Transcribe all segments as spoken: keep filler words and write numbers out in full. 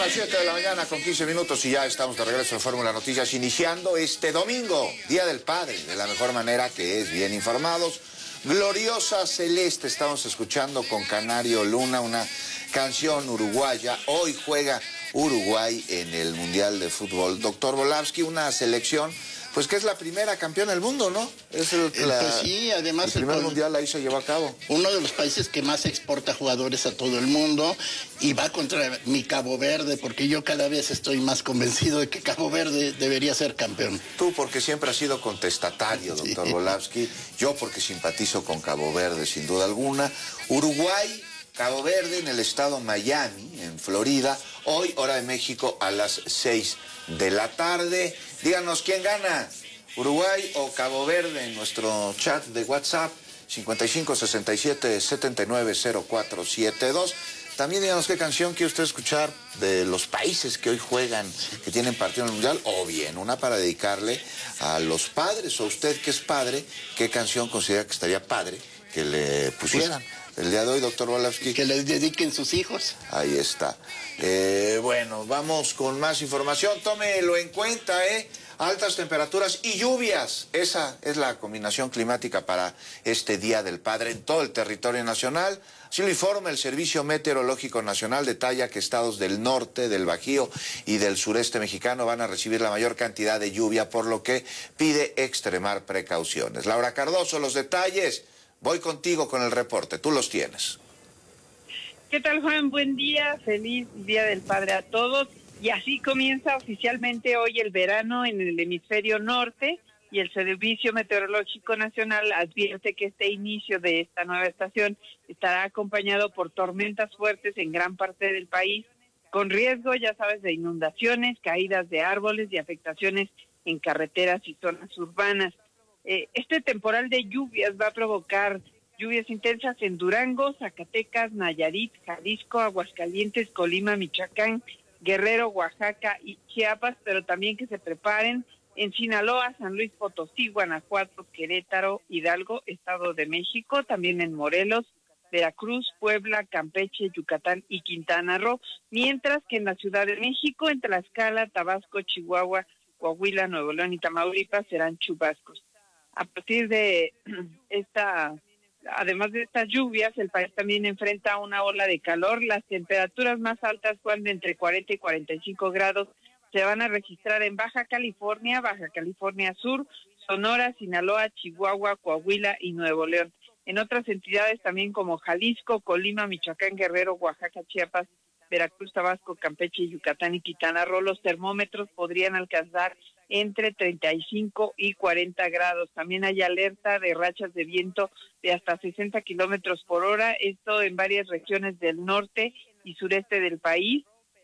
las siete de la mañana con quince minutos y ya estamos de regreso en Fórmula Noticias, iniciando este domingo, Día del Padre, de la mejor manera, que es bien informados. Gloriosa Celeste, estamos escuchando con Canario Luna, una canción uruguaya. Hoy juega Uruguay en el Mundial de Fútbol. Doctor Volavsky, una selección, pues que es la primera campeona del mundo, ¿no? Es el, la, pues sí, además el primer el, mundial ahí se llevó a cabo. Uno de los países que más exporta jugadores a todo el mundo, y va contra mi Cabo Verde, porque yo cada vez estoy más convencido de que Cabo Verde debería ser campeón. Tú porque siempre has sido contestatario, doctor sí. Volavsky. Yo porque simpatizo con Cabo Verde, sin duda alguna. Uruguay, Cabo Verde, en el estado Miami, en Florida. Hoy, hora de México, a las seis de la tarde. Díganos quién gana, Uruguay o Cabo Verde, en nuestro chat de WhatsApp, cincuenta y cinco, sesenta y siete, setenta y nueve, cero cuatro siete dos. También díganos qué canción quiere usted escuchar de los países que hoy juegan, que tienen partido en el Mundial, o bien una para dedicarle a los padres, o usted que es padre, qué canción considera que estaría padre que le pusieran. El día de hoy, doctor Volavsky. Que les dediquen sus hijos. Ahí está. Eh, bueno, vamos con más información. Tómelo en cuenta, ¿eh? Altas temperaturas y lluvias. Esa es la combinación climática para este Día del Padre en todo el territorio nacional. Así lo informa el Servicio Meteorológico Nacional. Detalla que estados del norte, del Bajío y del sureste mexicano van a recibir la mayor cantidad de lluvia, por lo que pide extremar precauciones. Laura Cardoso, los detalles. Voy contigo con el reporte, tú los tienes. ¿Qué tal, Juan? Buen día, feliz Día del Padre a todos. Y así comienza oficialmente hoy el verano en el hemisferio norte, y el Servicio Meteorológico Nacional advierte que este inicio de esta nueva estación estará acompañado por tormentas fuertes en gran parte del país, con riesgo, ya sabes, de inundaciones, caídas de árboles y afectaciones en carreteras y zonas urbanas. Eh, este temporal de lluvias va a provocar lluvias intensas en Durango, Zacatecas, Nayarit, Jalisco, Aguascalientes, Colima, Michoacán, Guerrero, Oaxaca y Chiapas, pero también que se preparen en Sinaloa, San Luis Potosí, Guanajuato, Querétaro, Hidalgo, Estado de México, también en Morelos, Veracruz, Puebla, Campeche, Yucatán y Quintana Roo, mientras que en la Ciudad de México, en Tlaxcala, Tabasco, Chihuahua, Coahuila, Nuevo León y Tamaulipas serán chubascos. A partir de esta, además de estas lluvias, el país también enfrenta una ola de calor. Las temperaturas más altas, Juan, de entre cuarenta y cuarenta y cinco grados, se van a registrar en Baja California, Baja California Sur, Sonora, Sinaloa, Chihuahua, Coahuila y Nuevo León. En otras entidades también como Jalisco, Colima, Michoacán, Guerrero, Oaxaca, Chiapas, Veracruz, Tabasco, Campeche, Yucatán y Quintana Roo, los termómetros podrían alcanzar entre treinta y cinco y cuarenta grados. También hay alerta de rachas de viento de hasta sesenta kilómetros por hora, esto en varias regiones del norte y sureste del país,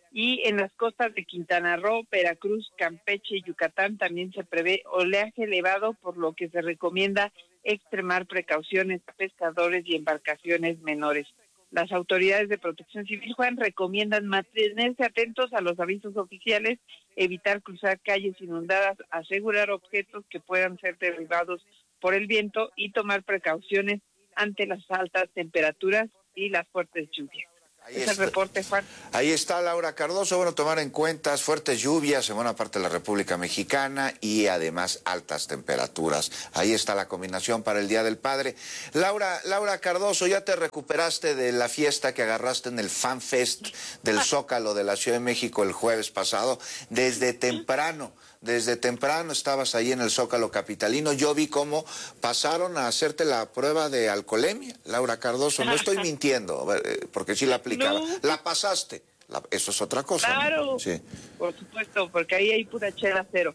y en las costas de Quintana Roo, Veracruz, Campeche y Yucatán también se prevé oleaje elevado, por lo que se recomienda extremar precauciones a pescadores y embarcaciones menores. Las autoridades de Protección Civil, Juan, recomiendan mantenerse atentos a los avisos oficiales, evitar cruzar calles inundadas, asegurar objetos que puedan ser derribados por el viento y tomar precauciones ante las altas temperaturas y las fuertes lluvias. Ahí es está. El reporte, Juan. Ahí está Laura Cardoso. Bueno, tomar en cuenta fuertes lluvias en buena parte de la República Mexicana y además altas temperaturas. Ahí está la combinación para el Día del Padre. Laura, Laura Cardoso, ¿ya te recuperaste de la fiesta que agarraste en el Fan Fest del Zócalo de la Ciudad de México el jueves pasado? Desde temprano. Desde temprano estabas ahí en el Zócalo capitalino. Yo vi cómo pasaron a hacerte la prueba de alcoholemia, Laura Cardoso. No estoy mintiendo, porque sí la aplicaba. No. La pasaste. La, eso es otra cosa. Claro, ¿no? Sí. Por supuesto, porque ahí hay pura chela cero.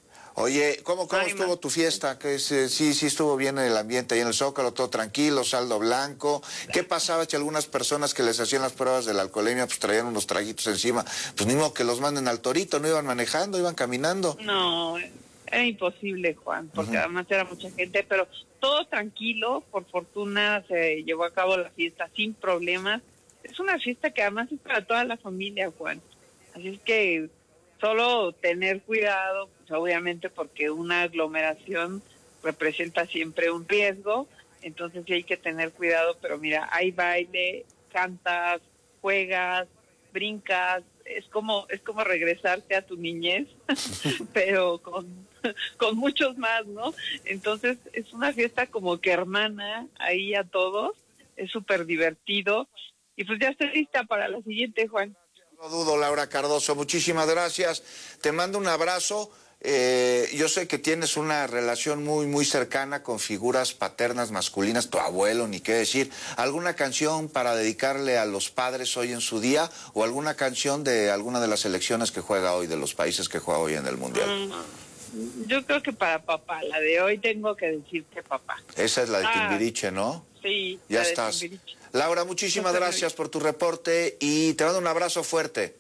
Oye, ¿cómo, cómo No estuvo más. tu fiesta? Que sí, sí estuvo bien el ambiente ahí en el Zócalo, todo tranquilo, saldo blanco. ¿Qué pasaba si algunas personas que les hacían las pruebas de la alcoholemia pues traían unos traguitos encima? Pues ni modo que los manden al torito, no iban manejando, iban caminando. No, era imposible, Juan, porque uh-huh. además era mucha gente, pero todo tranquilo. Por fortuna se llevó a cabo la fiesta sin problemas. Es una fiesta que además es para toda la familia, Juan. Así es que solo tener cuidado, pues obviamente porque una aglomeración representa siempre un riesgo, entonces sí hay que tener cuidado, pero mira, hay baile, cantas, juegas, brincas, es como es como regresarte a tu niñez, pero con, con muchos más, ¿no? Entonces es una fiesta como que hermana ahí a todos, es súper divertido, y pues ya estoy lista para la siguiente, Juan. No dudo, Laura Cardoso, muchísimas gracias, te mando un abrazo. Eh, yo sé que tienes una relación muy, muy cercana con figuras paternas masculinas, tu abuelo, ni qué decir. ¿Alguna canción para dedicarle a los padres hoy en su día o alguna canción de alguna de las selecciones que juega hoy, de los países que juega hoy en el Mundial? Mm, yo creo que para papá, la de hoy tengo que decirte papá. Esa es la de Ah, Timbiriche, ¿no? Sí. Ya la estás. de Timbiriche. Laura, muchísimas gracias por tu reporte y te mando un abrazo fuerte.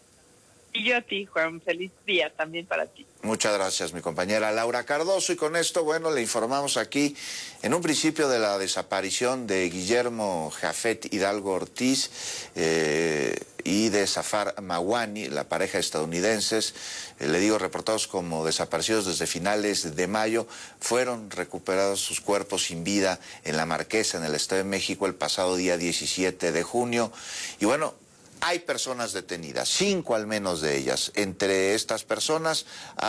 Y yo a ti, Juan, feliz día también para ti. Muchas gracias, mi compañera Laura Cardoso. Y con esto, bueno, le informamos aquí en un principio de la desaparición de Guillermo Jafet Hidalgo Ortiz eh, y de Zafar Mawani, la pareja estadounidenses, eh, le digo, reportados como desaparecidos desde finales de mayo. Fueron recuperados sus cuerpos sin vida en La Marquesa, en el Estado de México, el pasado día diecisiete de junio. Y bueno, hay personas detenidas, cinco al menos de ellas. Entre estas personas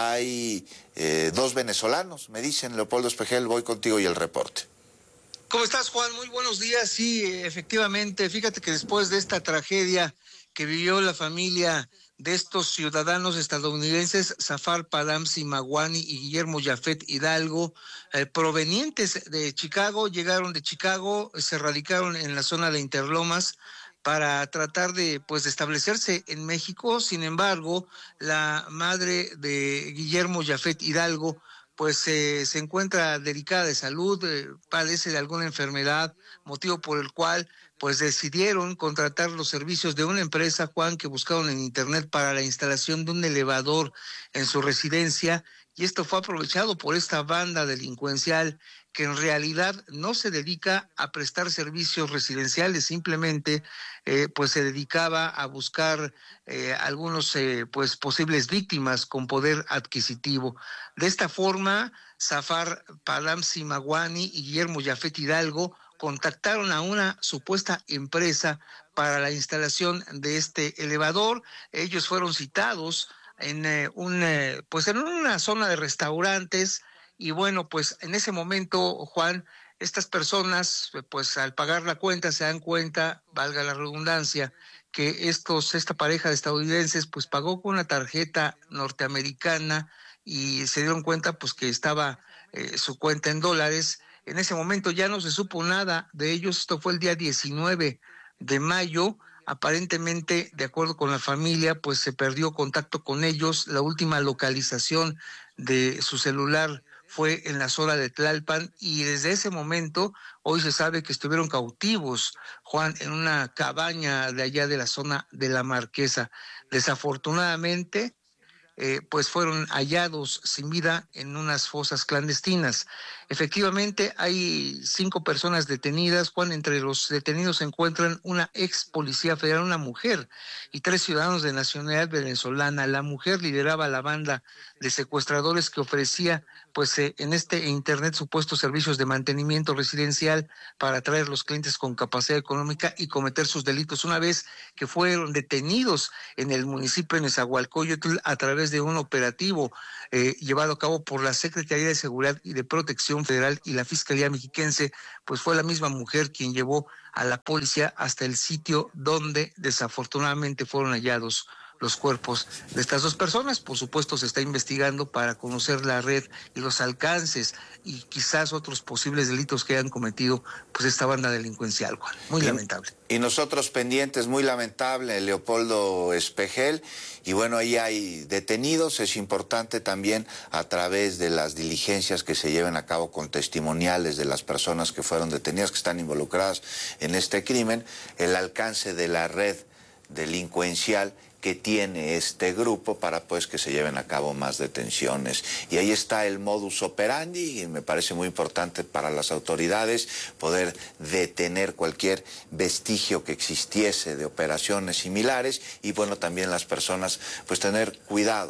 hay eh, dos venezolanos, me dicen. Leopoldo Espejel, voy contigo y el reporte. ¿Cómo estás, Juan? Muy buenos días. Sí, efectivamente, fíjate que después de esta tragedia que vivió la familia de estos ciudadanos estadounidenses, Zafar Palamsi Mawani y Guillermo Jafet Hidalgo, eh, provenientes de Chicago, llegaron de Chicago, se radicaron en la zona de Interlomas para tratar de pues establecerse en México. Sin embargo, la madre de Guillermo Jafet Hidalgo pues eh, se encuentra delicada de salud, eh, padece de alguna enfermedad, motivo por el cual pues decidieron contratar los servicios de una empresa, Juan, que buscaron en internet para la instalación de un elevador en su residencia, y esto fue aprovechado por esta banda delincuencial que en realidad no se dedica a prestar servicios residenciales, simplemente eh, pues se dedicaba a buscar eh, algunos eh, pues posibles víctimas con poder adquisitivo. De esta forma, Zafar Palamsi Mawani y Guillermo Jafet Hidalgo contactaron a una supuesta empresa para la instalación de este elevador. Ellos fueron citados en eh, un eh, pues en una zona de restaurantes. Y bueno, pues en ese momento, Juan, estas personas, pues al pagar la cuenta, se dan cuenta, valga la redundancia, que estos, esta pareja de estadounidenses, pues pagó con una tarjeta norteamericana y se dieron cuenta, pues que estaba eh, su cuenta en dólares. En ese momento ya no se supo nada de ellos. Esto fue el día diecinueve de mayo. Aparentemente, de acuerdo con la familia, pues se perdió contacto con ellos. La última localización de su celular fue en la zona de Tlalpan, y desde ese momento hoy se sabe que estuvieron cautivos, Juan, en una cabaña de allá de la zona de La Marquesa. Desafortunadamente, eh, pues fueron hallados sin vida en unas fosas clandestinas. Efectivamente, hay cinco personas detenidas, Juan. Entre los detenidos se encuentran una ex policía federal, una mujer, y tres ciudadanos de nacionalidad venezolana. La mujer lideraba la banda de secuestradores que ofrecía pues eh, en este internet supuestos servicios de mantenimiento residencial para atraer los clientes con capacidad económica y cometer sus delitos. Una vez que fueron detenidos en el municipio de Nezahualcóyotl a través de un operativo eh, llevado a cabo por la Secretaría de Seguridad y de Protección Federal y la Fiscalía Mexiquense, pues fue la misma mujer quien llevó a la policía hasta el sitio donde desafortunadamente fueron hallados los cuerpos de estas dos personas. Por supuesto, se está investigando para conocer la red y los alcances y quizás otros posibles delitos que hayan cometido pues esta banda delincuencial, Juan. Muy y, lamentable. Y nosotros pendientes, muy lamentable, Leopoldo Espejel. Y bueno, ahí hay detenidos. Es importante también, a través de las diligencias que se lleven a cabo con testimoniales de las personas que fueron detenidas, que están involucradas en este crimen, el alcance de la red delincuencial que tiene este grupo para pues que se lleven a cabo más detenciones. Y ahí está el modus operandi, y me parece muy importante para las autoridades poder detener cualquier vestigio que existiese de operaciones similares, y bueno, también las personas pues tener cuidado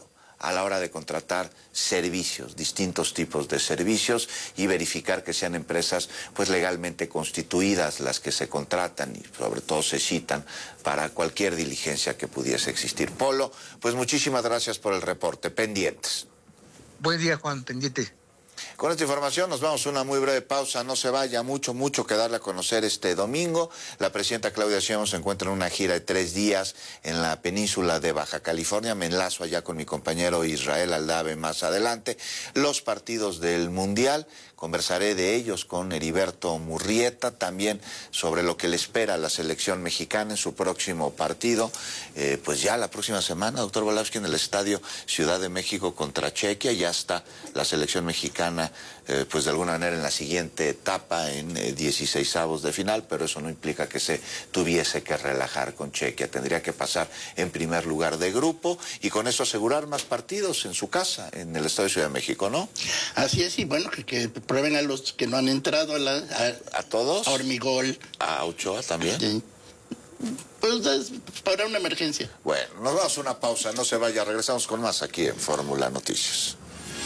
a la hora de contratar servicios, distintos tipos de servicios, y verificar que sean empresas pues legalmente constituidas las que se contratan y sobre todo se citan para cualquier diligencia que pudiese existir. Polo, pues muchísimas gracias por el reporte. Pendientes. Buen día, Juan, pendiente. Con esta información nos vamos a una muy breve pausa. No se vaya, mucho, mucho que darle a conocer este domingo. La presidenta Claudia Sheinbaum se encuentra en una gira de tres días en la península de Baja California. Me enlazo allá con mi compañero Israel Aldave más adelante. Los partidos del Mundial, conversaré de ellos con Heriberto Murrieta, también sobre lo que le espera a la selección mexicana en su próximo partido. Eh, pues ya la próxima semana, doctor Volávsky, en el Estadio Ciudad de México contra Chequia, ya está la selección mexicana Eh, pues de alguna manera en la siguiente etapa, en eh, dieciseisavos de final, pero eso no implica que se tuviese que relajar con Chequia. Tendría que pasar en primer lugar de grupo y con eso asegurar más partidos en su casa, en el Estadio Ciudad de México, ¿no? Así es, y bueno, que, que prueben a los que no han entrado a la... ¿A, ¿A todos? A Hormigol. ¿A Ochoa también? Sí. Pues es para una emergencia. Bueno, nos vamos a una pausa, no se vaya, regresamos con más aquí en Fórmula Noticias.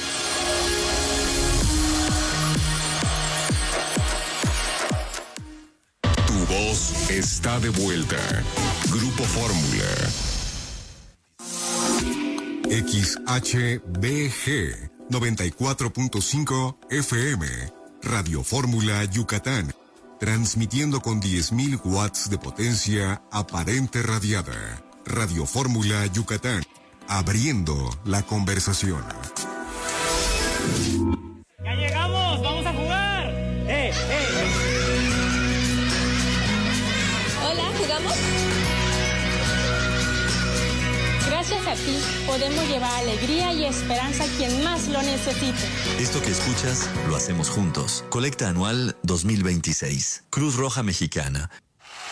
Tu voz está de vuelta. Grupo Fórmula. X H B G noventa y cuatro punto cinco F M. Radio Fórmula Yucatán. Transmitiendo con diez mil watts de potencia aparente radiada. Radio Fórmula Yucatán. Abriendo la conversación. ¡Ya llegamos! ¡Vamos a jugar! ¡Eh, eh! Hola, ¿jugamos? Gracias a ti, podemos llevar alegría y esperanza a quien más lo necesite. Esto que escuchas, lo hacemos juntos. Colecta anual dos mil veintiséis. Cruz Roja Mexicana.